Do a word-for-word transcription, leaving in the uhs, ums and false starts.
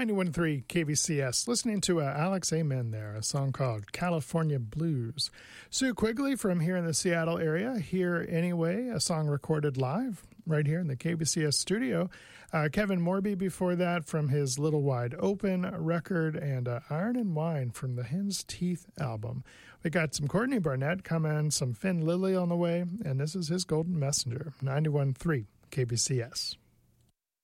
ninety-one point three K V C S. Listening to uh, Alex Amen there, a song called California Blues. Sue Quigley from here in the Seattle area, Here Anyway, a song recorded live right here in the K V C S studio. Uh, Kevin Morby before that from his Little Wide Open record, and uh, Iron and Wine from the Hen's Teeth album. We got some Courtney Barnett coming, some Finn Lilly on the way, and this is his Golden Messenger, ninety-one point three K B C S.